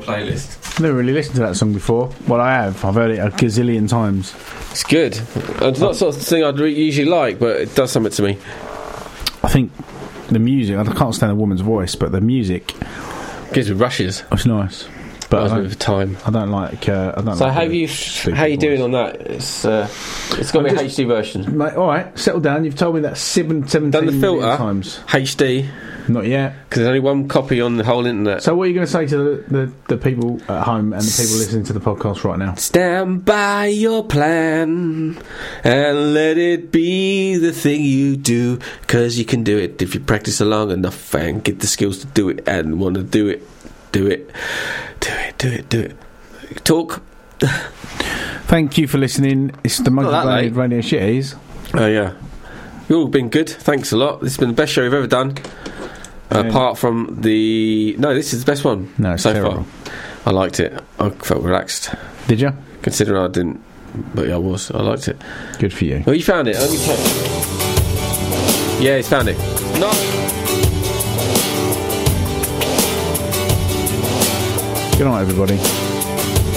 playlist. Never really listened to that song before. Well, I have. I've heard it a gazillion times. It's good. It's not the sort of thing I'd usually like, but it does something to me. I think the music, I can't stand a woman's voice, but the music gives me rushes. It's nice. But I don't, time. I don't like. I don't. So like how you doing on that? It's got to be a HD version. Mate, all right, settle down. You've told me that 17 done the filter times. HD. Not yet. Because there's only one copy on the whole internet. So what are you going to say to the people at home and the people listening to the podcast right now? Stand by your plan and let it be the thing you do, because you can do it if you practice long enough and get the skills to do it and want to do it. Do it. Talk. Thank you for listening. It's the Monkey Radio Shitties. Oh yeah. You've all been good. Thanks a lot. This has been the best show we've ever done. Apart from this is the best one. No, it's so terrible. far. I liked it. I felt relaxed. Did you? Considering I didn't, but yeah, I was. I liked it. Good for you. Well, you found it. Let me check. Yeah, he's found it. No. Good night, everybody.